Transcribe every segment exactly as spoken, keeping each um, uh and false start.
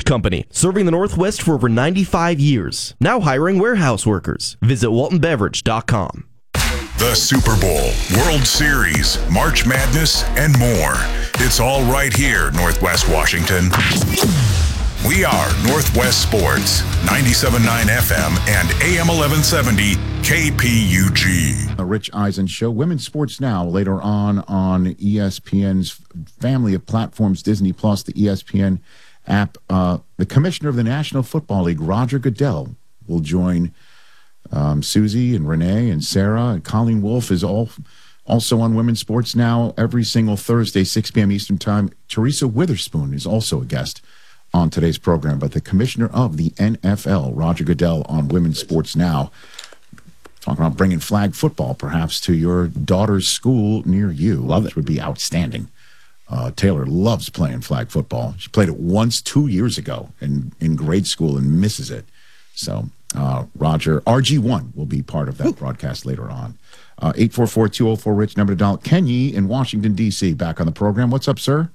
Company, serving the Northwest for over ninety-five years. Now hiring warehouse workers. Visit walton beverage dot com. The Super Bowl, World Series, March Madness, and more. It's all right here, Northwest Washington. We are Northwest Sports, ninety-seven point nine F M and A M eleven seventy K P U G. The Rich Eisen Show, Women's Sports Now, later on on E S P N's family of platforms, Disney Plus, the E S P N app. Uh, the commissioner of the National Football League, Roger Goodell, will join um, Susie and Renee and Sarah. And Colleen Wolfe is all also on Women's Sports Now every single Thursday, six p.m. Eastern Time. Teresa Witherspoon is also a guest on today's program. But the commissioner of the N F L, Roger Goodell, on Women's Sports Now, talking about bringing flag football perhaps to your daughter's school near you. Love it. Which would be outstanding. Uh, Taylor loves playing flag football. She played it once two years ago in, in grade school and misses it. So uh, Roger, R G one will be part of that Ooh. broadcast later on. Uh, eight four four, two oh four, RICH, number to dial. Kenny in Washington, D C, back on the program. What's up, sir?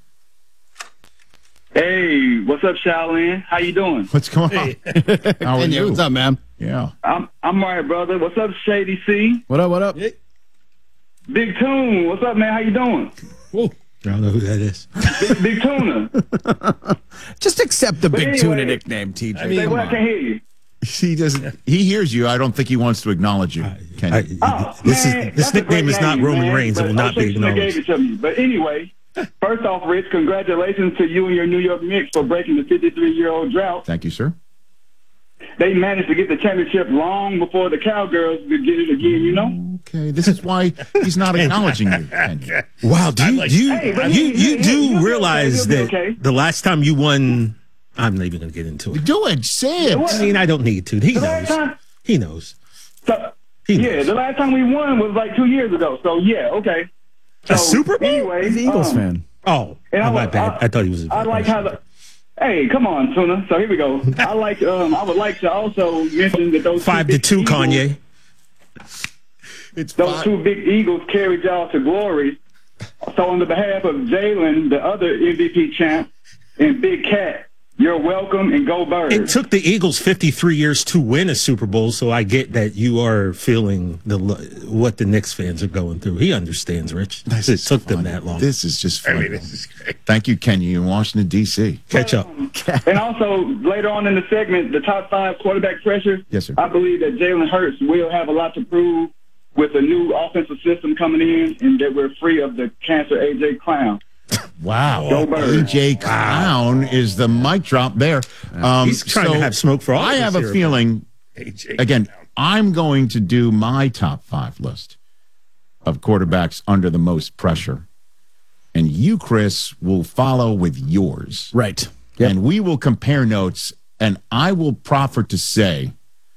Hey, what's up, Shaolin? How you doing? What's going on? Hey. How are you? What's up, man? Yeah. I'm I'm all right, brother. What's up, Shady C? What up, what up? Big Tune. What's up, man? How you doing? Whoa. I don't know who that is. Big, Big Tuna. Just accept the But Big anyway, Tuna nickname, T J. I mean, well, I can't hear you. He doesn't. He hears you. I don't think he wants to acknowledge you. Kenny. Oh, This man, is this that's a nickname great is not name, Roman man, Reigns. It but will not be O'Shea Smith gave acknowledged. it to me. But anyway, first off, Rich, congratulations to you and your New York Knicks for breaking the fifty-three-year-old drought. Thank you, sir. They managed to get the championship long before the Cowgirls could get it again, you know? Okay, this is why he's not acknowledging you, Kenny. Wow, do you you Hey, but you, he- he- you he- do he'll be realize okay, he'll be that okay. the last time you won, I'm not even going to get into it. Do it. Say it. I mean, I don't need to. He The last knows. time, He knows. so, He yeah, knows. the last time we won was like two years ago. So, yeah, okay. So, A Super Bowl? Anyway, He's an Eagles um, fan. Oh, And I oh, my was- bad. I- I, thought he was. a I like how the. Hey, come on, Tuna. So here we go. I like. Um, I would like to also mention that those five two to big two, Eagles, Kanye. It's Those five. two big Eagles carried y'all to glory. So on the behalf of Jalen, the other M V P champ, and Big Cat, you're welcome and go Birds. It took the Eagles fifty-three years to win a Super Bowl, so I get that you are feeling the what the Knicks fans are going through. He understands, Rich. This it is took funny. them that long. This is just funny. I mean, this is great. Thank you, Kenny, in Washington, D C. Catch up. And also, later on in the segment, the top five quarterback pressure. Yes, sir. I believe that Jalen Hurts will have a lot to prove with a new offensive system coming in, and that we're free of the cancer A J Clown. Wow. Go Birds. A J Clown is the mic drop there. Um, He's trying so to have smoke for all I of us have a here. feeling, A J again, I'm going to do my top five list of quarterbacks under the most pressure. And you, Chris, will follow with yours. Right. And we will compare notes, and I will proffer to say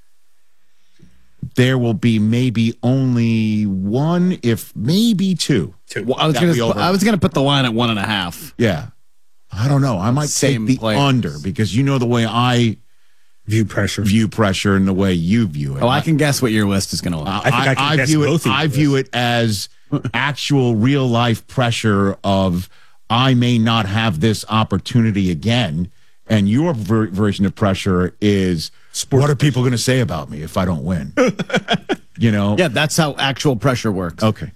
there will be maybe only one, if maybe two. Well, I was That gonna we over- I was gonna put the line at one and a half. Yeah. I don't know. I might Same take the players. under because you know the way I view pressure. view pressure and the way you view it. Oh, I can guess what your list is gonna look. I, I think I can guess view it. both of I your view it as actual real life pressure of I may not have this opportunity again, and your ver- version of pressure is what are people going to say about me if I don't win? You know? Yeah, that's how actual pressure works. Okay.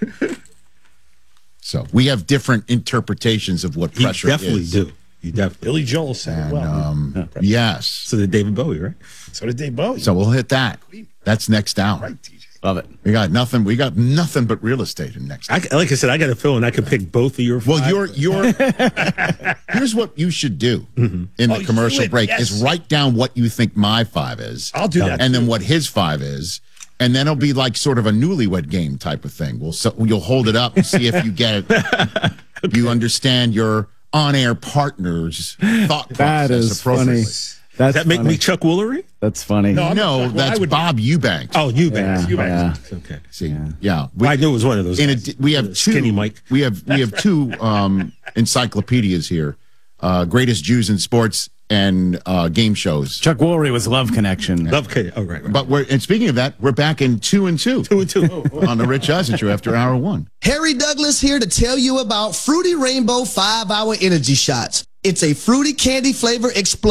So we have different interpretations of what You pressure definitely is. do. You definitely. Billy Joel said it And, well. um, yes. So did David Bowie, right? So did Dave Bowie. So we'll hit that. That's next down. Right, T J. Love it. We got nothing. We got nothing but real estate in next. I, like I said, I got a feeling I could pick both of your. Well, five. you're you're. Here's what you should do in the Oh, commercial you would, break: yes. is write down what you think my five is. I'll do that, and then too. what his five is, and then it'll be like sort of a newlywed game type of thing. We'll so, you'll hold it up and see if you get it. You understand your on-air partner's thought process That is appropriately. funny. That's Does that make funny. me Chuck Woolery? That's funny. No, I'm No, not- well, that's I would- Bob Eubanks. Oh, you bet. Yeah, You bet. yeah. Okay. See, yeah, we, Well, I knew it was one of those. in a, guys. we have two Skinny Mike. We have we have two um, encyclopedias here: uh, greatest Jews in sports and uh, game shows. Chuck Woolery was Love Connection. Love K. Oh, right, right. But we're and speaking of that, we're back in two and two, Two and two. on the Rich Eisen Show after hour one. Harry Douglas here to tell you about Fruity Rainbow five hour Energy Shots. It's a fruity candy flavor explosion.